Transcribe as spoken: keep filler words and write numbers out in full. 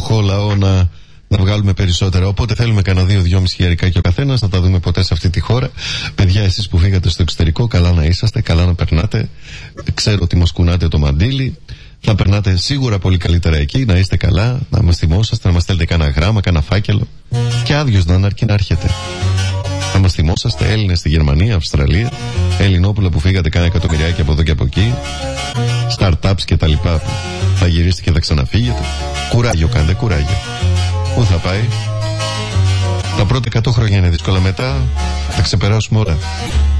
φτωχό λαό να, να βγάλουμε περισσότερα. Οπότε θέλουμε κανένα δύο, δυόμιση χιλιάρικα και ο καθένας, να τα δούμε ποτέ σε αυτή τη χώρα. Παιδιά, εσείς που φύγατε στο εξωτερικό, καλά να είσαστε, καλά να περνάτε. Ξέρω ότι μας κουνάτε το μαντίλι. Θα περνάτε σίγουρα πολύ καλύτερα εκεί, να είστε καλά, να μας θυμόσαστε, να μας στέλνετε κανένα γράμμα, κανένα φάκελο. Και άδειος να είναι, αρκεί να έρχεται. Να μας θυμόσαστε, Έλληνες στη Γερμανία, Αυστραλία, Ελληνόπουλα που φύγατε κάνα εκατομμυριάκι από εδώ και από εκεί, startups και τα λοιπά που θα γυρίσετε και θα ξαναφύγετε. Κουράγιο κάντε, κουράγιο. Πού θα πάει? Τα πρώτα εκατό χρόνια είναι δύσκολα, μετά θα ξεπεράσουμε όλα.